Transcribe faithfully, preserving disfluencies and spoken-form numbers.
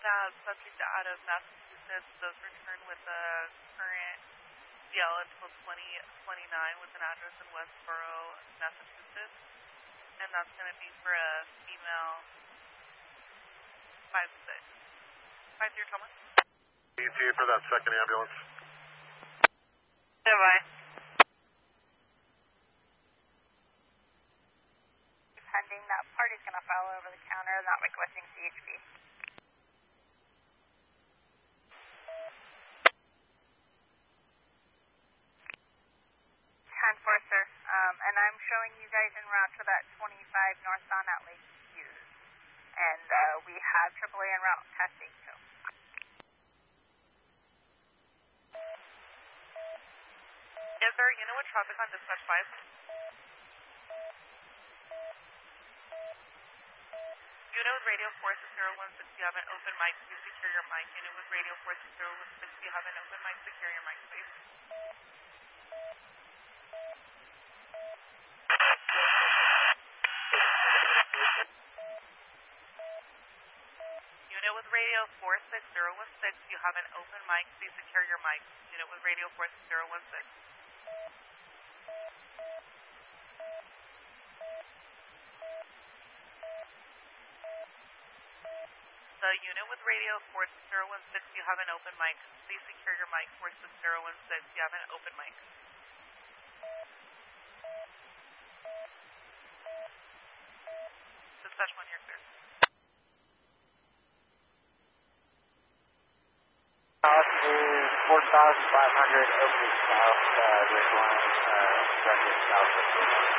that subject out of Massachusetts does return with a current D L until twenty twenty-nine with an address in Westboro, Massachusetts, and that's going to be for a female five six. five zero, Thomas? E T for that second ambulance. Bye-bye. Pending, that party's going to file over the counter, not requesting C H P. ten four, sir. Um, and I'm showing you guys en route to that twenty-five northbound at Lake Hughes. And uh, we have triple A en route past eight, so. Is there a unit with traffic on dispatch five? Unit with radio four six zero one six, you have an open mic, please secure your mic. Unit with radio four six zero one six, you have an open mic, secure your mic, please. Unit with radio four six zero one six, you have an open mic, please secure your mic. Unit with radio four six zero one six. The unit with radio four six zero one six, you have an open mic. Please secure your mic. four six zero one six, you have an open mic. Dispatch one, you're clear. South is four thousand five hundred Oak Ridge South, uh, Ridgeline, uh, south of